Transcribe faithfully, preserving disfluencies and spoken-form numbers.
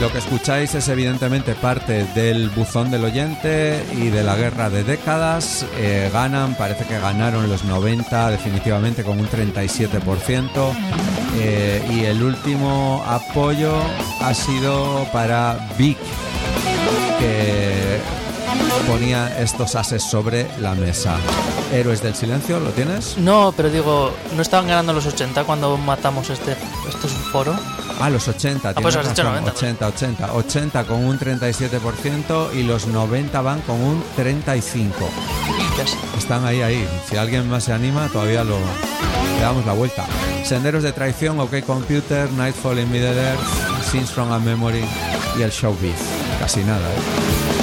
Lo que escucháis es evidentemente parte del buzón del oyente y de la guerra de décadas. Eh, ganan, parece que ganaron los noventa definitivamente con un treinta y siete por ciento. Eh, y el último apoyo ha sido para Vic, que ponía estos ases sobre la mesa. Héroes del Silencio, ¿lo tienes? No, pero digo, ¿no estaban ganando los ochenta cuando matamos este? ¿Esto es un foro? Ah, los ochenta, ah, pues has razón, dicho noventa. ochenta, ochenta. ochenta con un treinta y siete por ciento y los noventa van con un treinta y cinco por ciento. Están ahí, ahí. Si alguien más se anima, todavía lo le damos la vuelta. Senderos de Traición, OK Computer, Nightfall in Middle Earth, Scenes from a Memory y el Showbiz. Casi nada, ¿eh?